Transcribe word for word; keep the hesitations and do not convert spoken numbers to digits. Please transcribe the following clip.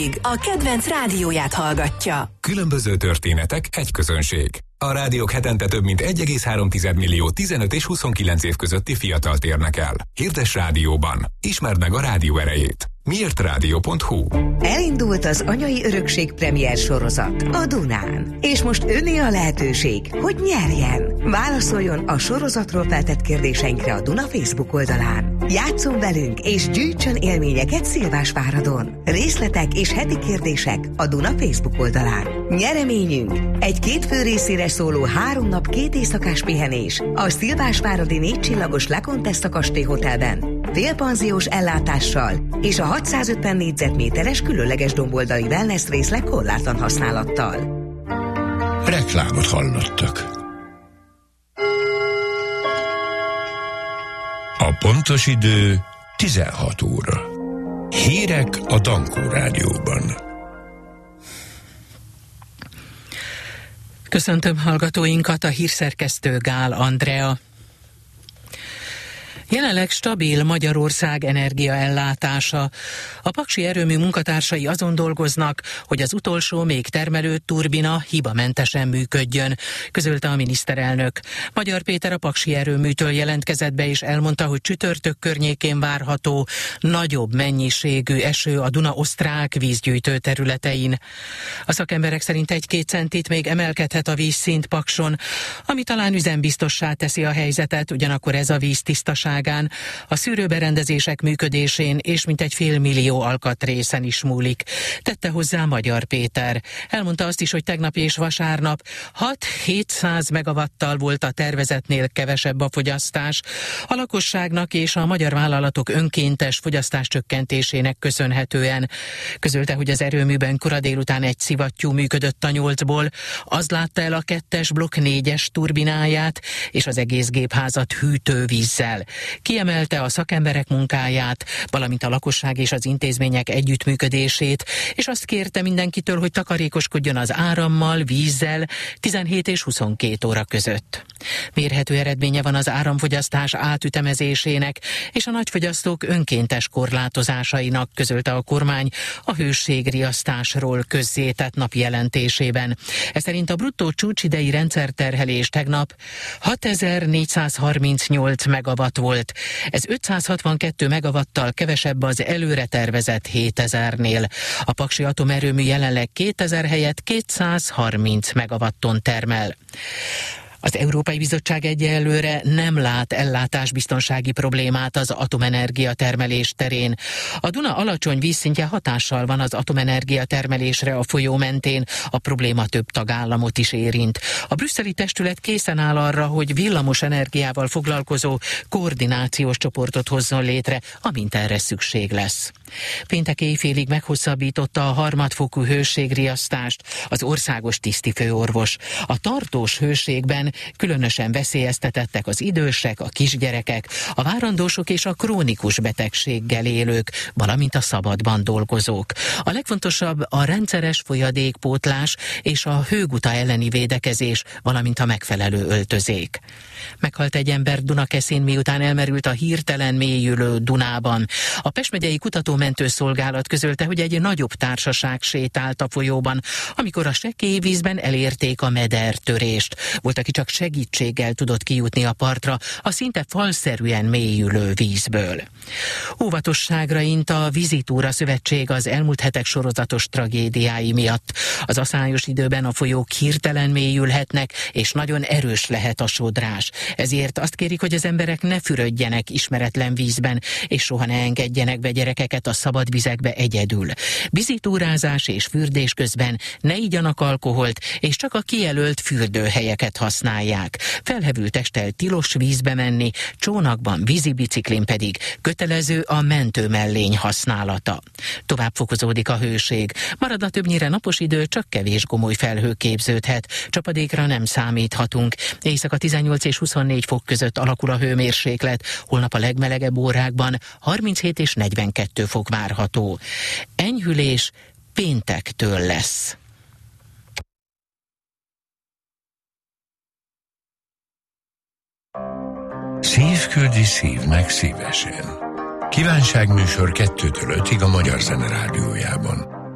A kedvenc rádióját hallgatja. Különböző történetek, egy közönség. A rádiók hetente több mint egy egész három millió tizenöt és huszonkilenc év közötti fiatalt érnek el. Hirdess rádióban. Ismerd meg a rádió erejét. miért rádió pont hu. Elindult az Anyai Örökség premier sorozat a Dunán. És most önné a lehetőség, hogy nyerjen. Válaszoljon a sorozatról feltett kérdéseinkre a Duna Facebook oldalán. Játsszon velünk és gyűjtsön élményeket Szilvásváradon. Részletek és heti kérdések a Duna Facebook oldalán. Nyereményünk egy két fő részére szóló három nap két éjszakás pihenés a Szilvásváradi négy csillagos La Contessa Kastély Hotelben, félpanziós ellátással és a hatszázötven négyzetméteres különleges domboldali wellness részleg korlátlan használattal. Reklámot hallottak. A pontos idő tizenhat óra. Hírek a Dankó Rádióban. Köszöntöm hallgatóinkat, a hírszerkesztő Gál Andrea. Jelenleg stabil Magyarország energiaellátása. A paksi erőmű munkatársai azon dolgoznak, hogy az utolsó még termelő turbina hibamentesen működjön, közölte a miniszterelnök. Magyar Péter a paksi erőműtől jelentkezett be és elmondta, hogy csütörtök környékén várható nagyobb mennyiségű eső a Duna osztrák vízgyűjtő területein. A szakemberek szerint egy-két centit még emelkedhet a vízszint Pakson, ami talán üzembiztossá teszi a helyzetet, ugyanakkor ez a víz tisztaság a szűrőberendezések működésén és mintegy fél millió alkatrészen is múlik, tette hozzá Magyar Péter. Elmondta azt is, hogy tegnap és vasárnap hat-hétszáz megawattal volt a tervezetnél kevesebb a fogyasztás, a lakosságnak és a magyar vállalatok önkéntes fogyasztás csökkentésének köszönhetően. Közölte, hogy az erőműben kora délután egy szivattyú működött a nyolcból, az látta el a kettes blokk négyes turbináját és az egész gépházat hűtővízzel. Kiemelte a szakemberek munkáját, valamint a lakosság és az intézmények együttműködését, és azt kérte mindenkitől, hogy takarékoskodjon az árammal, vízzel tizenhét és huszonkét óra között. Mérhető eredménye van az áramfogyasztás átütemezésének és a nagyfogyasztók önkéntes korlátozásainak, közölte a kormány a hőségriasztásról közzétett napi jelentésében. Ez szerint a bruttó csúcsidei rendszerterhelés tegnap hatezer-négyszázharmincnyolc megawatt volt. Ez ötszázhatvankettő megawattal kevesebb az előre tervezett hétezernél. A paksi atomerőmű jelenleg kétezer helyett kétszázharminc megawatton termel. Az Európai Bizottság egyelőre nem lát ellátásbiztonsági problémát az atomenergia termelés terén. A Duna alacsony vízszintje hatással van az atomenergia termelésre a folyó mentén, a probléma több tagállamot is érint. A brüsszeli testület készen áll arra, hogy villamos energiával foglalkozó koordinációs csoportot hozzon létre, amint erre szükség lesz. Péntek éjfélig meghosszabbította a harmadfokú hőségriasztást az országos tisztifőorvos. A tartós hőségben különösen veszélyeztetettek az idősek, a kisgyerekek, a várandósok és a krónikus betegséggel élők, valamint a szabadban dolgozók. A legfontosabb a rendszeres folyadékpótlás és a hőguta elleni védekezés, valamint a megfelelő öltözék. Meghalt egy ember Dunakeszin, miután elmerült a hirtelen mélyülő Dunában. A Pest megyei kutatómentő szolgálat közölte, hogy egy nagyobb társaság sétált a folyóban, amikor a sekély vízben elérték a medertörést. Volt, aki csak segítséggel tudott kijutni a partra a szinte falszerűen mélyülő vízből. Óvatosságra int a Vizitúra Szövetség az elmúlt hetek sorozatos tragédiái miatt. Az aszályos időben a folyók hirtelen mélyülhetnek, és nagyon erős lehet a sodrás. Ezért azt kérik, hogy az emberek ne fürödjenek ismeretlen vízben, és soha ne engedjenek be gyerekeket a szabad vizekbe egyedül. Vizitúrázás és fürdés közben ne igyanak alkoholt, és csak a kijelölt fürdőhelyeket használják. Felhevült testtel tilos vízbe menni, csónakban, vízibiciklin pedig kötelező a mentőmellény használata. Tovább fokozódik a hőség. Marad a többnyire napos idő, csak kevés gomoly felhő képződhet. Csapadékra nem számíthatunk. Éjszaka tizennyolc és huszonnégy fok között alakul a hőmérséklet, holnap a legmelegebb órákban harminchét és negyvenkettő fok várható. Enyhülés péntektől lesz. Szív küldi szívnek szívesen. Kívánságműsor kettőtől ötig a Magyar Zene Rádiójában.